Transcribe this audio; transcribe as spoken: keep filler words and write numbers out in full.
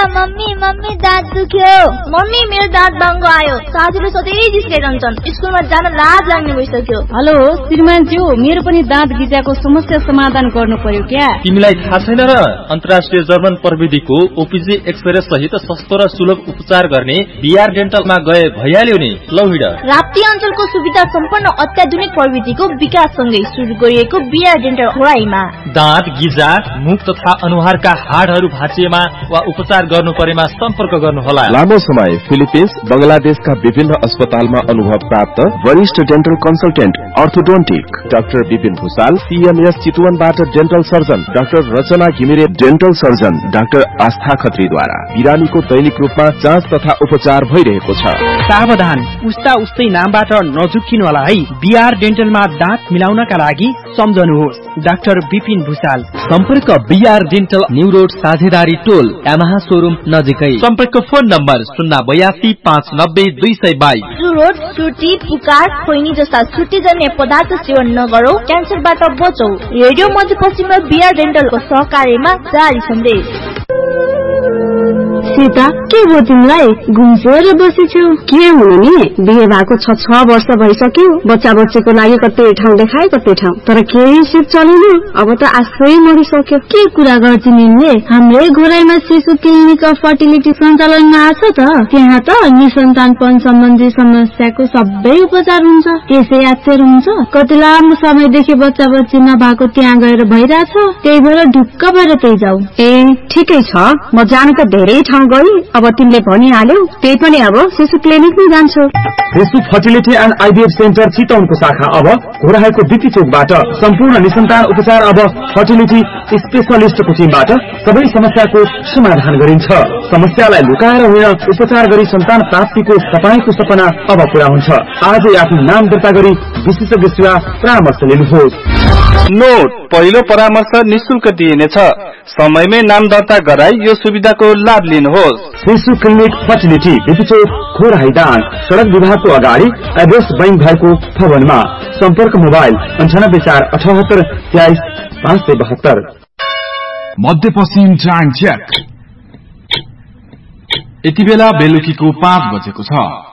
Mummy mummy दाँत दुख्यो। Mummy मेरो दाँत बाङ्गो आयो। साथीले सधैँ जिस्काइरहन्छन्। स्कुलमा जान लाज लाग्ने भइसक्यो। हेलो श्रीमानज्यू, मेरो पनि दाँत गिजाको समस्या समाधान गर्नु पर्यो क्या? तिमीलाई थाहा छैन र? अन्तर्राष्ट्रिय जर्मन प्रविधिको ओपीजी एक्सरे सहित सस्तो र सुलभ उपचार गर्ने बीआर डेन्टलमा गए भइहाल्यो नि। लौ हिँड। राप्ती अञ्चलको सुविधा सम्पन्न अत्याधुनिक प्रविधिको विकाससँगै सुरु गरिएको बीआर डेन्टल खोराईमा दाँत गिजा, मुख तथा अनुहारका हाडहरू भाँचिएमा वा उपचार गर्नु परेमा सम्पर्क गर्नुहोला। लामो समय फिलिपिन्स, बंगलादेशका विभिन्न अस्पतालमा अनुभव प्राप्त वरिष्ठ dental consultant orthodontic doctor Vipin Bhusal, CMS चितवनबाट dental surgeon doctor रचना घिमिरे, डेन्टल सर्जन डाक्टर आस्था खत्रीद्वारा बिरामीको दैनिक रूपमा जाँच तथा उपचार भइरहेको छ। सावधान, उस्ता उस्तै नामबाट नझुक्किनु होला है। बीआर डेन्टलमा दाँत मिलाउनका लागि सम्झनुहोस् डाक्टर विपिन भुसाल। सम्पर्क बीआर डेन्टल न्यू रोड साझेदारी टोल यामाहा शोरूम नजिकै। सम्पर्क फोन नम्बर शून्य बयासी पाँच नब्बे दुई सय बाइस। चुरोट, सुर्ती, पुकार, खैनी जस्ता सुर्तीजन्य पदार्थ सेवन नगरौ, क्यान्सरबाट बचौ। रेडियो मध्यपश्चिममा बीआर डेन्टलको सहकार्यमा जारी सन्देश। सीता, के भयो तिमीलाई? घुम्सेर बसेछौ? के हुनु नि? बिहे भएको छ छ वर्ष भइसक्यो। बच्चा बच्चीको लागि कतै ठाउँ देखाए कतै ठाउँ, तर केही सिप चलेन। अब त आश्रय मरिसक्यो। के कुरा गर्छौ निले? हाम्रै घोराईमा शिशु क्लिनिक अफ फर्टिलिटी सञ्चालनमा आछ त। त्यहाँ त निसन्तानपन सम्बन्धी समस्याको सबै उपचार हुन्छ। त्यसै आश्चर्य हुन्छ, कति लामो समयदेखि बच्चा बच्ची नभएको त्यहाँ गएर भइरहेछ। त्यही भएर ढुक्क भएर त्यही जाऊ। ए ठिकै छ, म जानु त धेरै ठाउँ गई। अब तिमीले भनिहाल्यौ, त्यही पनि अब शिशु क्लिनिकमै जान्छु। शिशु फर्टिलिटी एन्ड आइभीएफ सेन्टर चितवनको शाखा अब घोराईको बिटी चोकबाट सम्पूर्ण निसन्तान उपचार अब फर्टिलिटी स्पेशलिस्टको टिमबाट सबै समस्याको समाधान गरिन्छ। समस्यालाई लुकाएर होइन, उपचार गरी सन्तान प्राप्तिको तपाईको सपना अब पूरा हुन्छ। आजै आफ्नो नाम दर्ता गरी विशेषज्ञ सेवा परामर्श लिनुहोस्। नोट, पहिलो परामर्श निशुल्क दिइनेछ। समयमै नाम दर्ता गराई यो सुविधाको लाभ लिनुहोस्। शिशु क्लिनिक फर्टिलिटी बिटीचोक खोराई दाङ सड़क विभागको अगाडि एड्रेस बैंक भएको भवनमा। सम्पर्क मोबाइल अन्ठानब्बे चार अठहत्तर तेइस पाँच सय बहत्तर। मध्यपश्चिम टाइम चेक। यति बेला बेलुकीको पाँच बजेको छ।